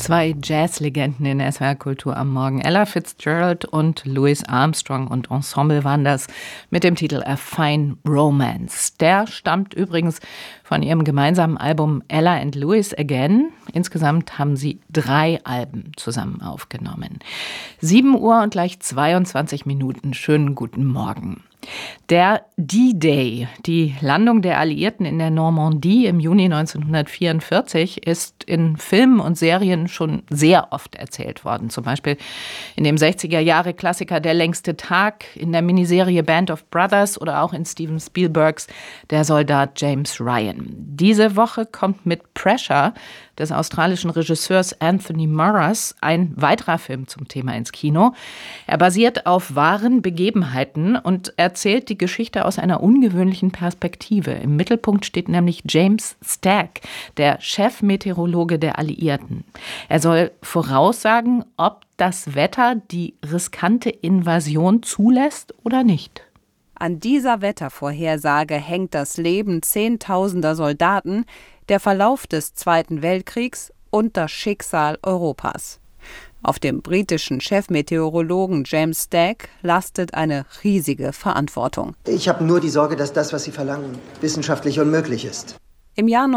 Zwei Jazzlegenden in SWR Kultur am Morgen. Ella Fitzgerald und Louis Armstrong und Ensemble waren das mit dem Titel A Fine Romance. Der stammt übrigens von ihrem gemeinsamen Album Ella and Louis Again. Insgesamt haben sie 3 Alben zusammen aufgenommen. 7 Uhr und gleich 22 Minuten. Schönen guten Morgen. Der D-Day, die Landung der Alliierten in der Normandie im Juni 1944, ist in Filmen und Serien schon sehr oft erzählt worden. Zum Beispiel in dem 60er-Jahre-Klassiker Der längste Tag, in der Miniserie Band of Brothers oder auch in Steven Spielbergs Der Soldat James Ryan. Diese Woche kommt mit Pressure des australischen Regisseurs Anthony Murras ein weiterer Film zum Thema ins Kino. Er basiert auf wahren Begebenheiten und erzählt die Geschichte aus einer ungewöhnlichen Perspektive. Im Mittelpunkt steht nämlich James Stagg, der Chefmeteorologe der Alliierten. Er soll voraussagen, ob das Wetter die riskante Invasion zulässt oder nicht. An dieser Wettervorhersage hängt das Leben Zehntausender Soldaten, der Verlauf des Zweiten Weltkriegs und das Schicksal Europas. Auf dem britischen Chefmeteorologen James Stagg lastet eine riesige Verantwortung. Ich habe nur die Sorge, dass das, was Sie verlangen, wissenschaftlich unmöglich ist. Im Jahr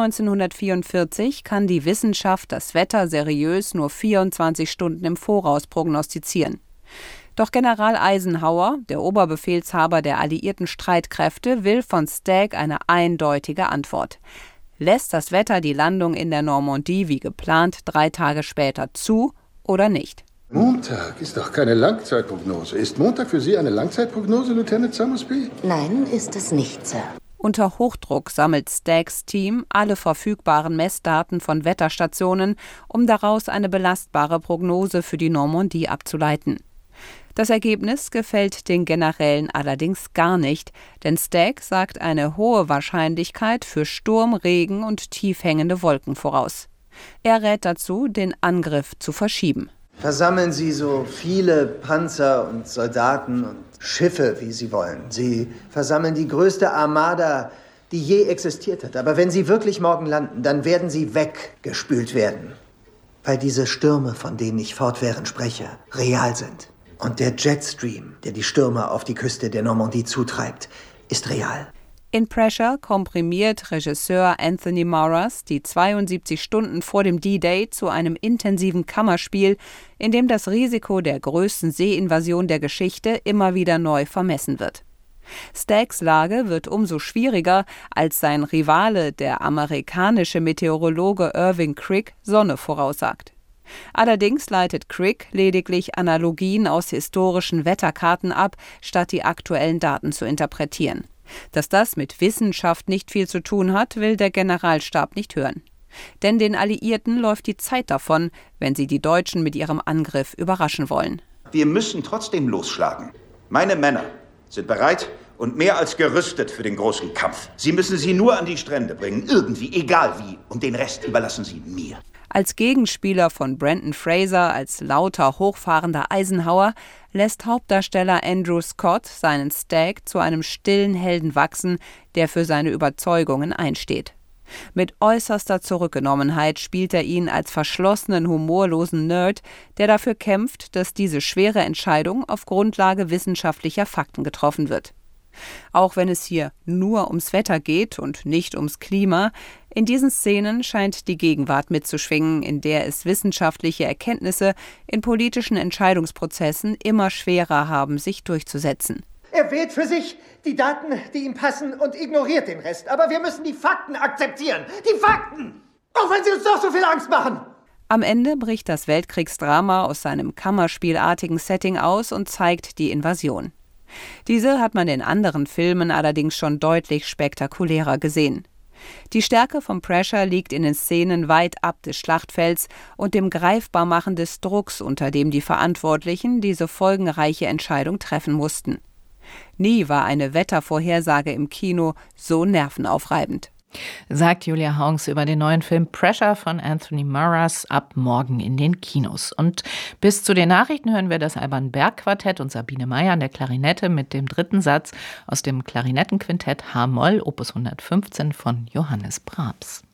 1944 kann die Wissenschaft das Wetter seriös nur 24 Stunden im Voraus prognostizieren. Doch General Eisenhower, der Oberbefehlshaber der alliierten Streitkräfte, will von Stagg eine eindeutige Antwort. Lässt das Wetter die Landung in der Normandie wie geplant 3 Tage später zu oder nicht? Montag ist doch keine Langzeitprognose. Ist Montag für Sie eine Langzeitprognose, Lieutenant Summersby? Nein, ist es nicht, Sir. Unter Hochdruck sammelt Staggs Team alle verfügbaren Messdaten von Wetterstationen, um daraus eine belastbare Prognose für die Normandie abzuleiten. Das Ergebnis gefällt den Generälen allerdings gar nicht, denn Stagg sagt eine hohe Wahrscheinlichkeit für Sturm, Regen und tief hängende Wolken voraus. Er rät dazu, den Angriff zu verschieben. Versammeln Sie so viele Panzer und Soldaten und Schiffe, wie Sie wollen. Sie versammeln die größte Armada, die je existiert hat. Aber wenn Sie wirklich morgen landen, dann werden Sie weggespült werden. Weil diese Stürme, von denen ich fortwährend spreche, real sind. Und der Jetstream, der die Stürme auf die Küste der Normandie zutreibt, ist real. In Pressure komprimiert Regisseur Anthony Murras die 72 Stunden vor dem D-Day zu einem intensiven Kammerspiel, in dem das Risiko der größten Seeinvasion der Geschichte immer wieder neu vermessen wird. Staggs Lage wird umso schwieriger, als sein Rivale, der amerikanische Meteorologe Irving Crick, Sonne voraussagt. Allerdings leitet Crick lediglich Analogien aus historischen Wetterkarten ab, statt die aktuellen Daten zu interpretieren. Dass das mit Wissenschaft nicht viel zu tun hat, will der Generalstab nicht hören. Denn den Alliierten läuft die Zeit davon, wenn sie die Deutschen mit ihrem Angriff überraschen wollen. Wir müssen trotzdem losschlagen. Meine Männer sind bereit und mehr als gerüstet für den großen Kampf. Sie müssen sie nur an die Strände bringen, irgendwie, egal wie. Und den Rest überlassen Sie mir. Als Gegenspieler von Brendan Fraser als lauter, hochfahrender Eisenhower lässt Hauptdarsteller Andrew Scott seinen Stagg zu einem stillen Helden wachsen, der für seine Überzeugungen einsteht. Mit äußerster Zurückgenommenheit spielt er ihn als verschlossenen, humorlosen Nerd, der dafür kämpft, dass diese schwere Entscheidung auf Grundlage wissenschaftlicher Fakten getroffen wird. Auch wenn es hier nur ums Wetter geht und nicht ums Klima, in diesen Szenen scheint die Gegenwart mitzuschwingen, in der es wissenschaftliche Erkenntnisse in politischen Entscheidungsprozessen immer schwerer haben, sich durchzusetzen. Er wählt für sich die Daten, die ihm passen, und ignoriert den Rest. Aber wir müssen die Fakten akzeptieren. Die Fakten! Auch wenn sie uns doch so viel Angst machen! Am Ende bricht das Weltkriegsdrama aus seinem kammerspielartigen Setting aus und zeigt die Invasion. Diese hat man in anderen Filmen allerdings schon deutlich spektakulärer gesehen. Die Stärke von Pressure liegt in den Szenen weit ab des Schlachtfelds und dem Greifbarmachen des Drucks, unter dem die Verantwortlichen diese folgenreiche Entscheidung treffen mussten. Nie war eine Wettervorhersage im Kino so nervenaufreibend. Sagt Julia Hongs über den neuen Film Pressure von Anthony Murras ab morgen in den Kinos. Und bis zu den Nachrichten hören wir das Alban Berg Quartett und Sabine Meyer an der Klarinette mit dem 3. Satz aus dem Klarinettenquintett H-Moll, Opus 115 von Johannes Brahms.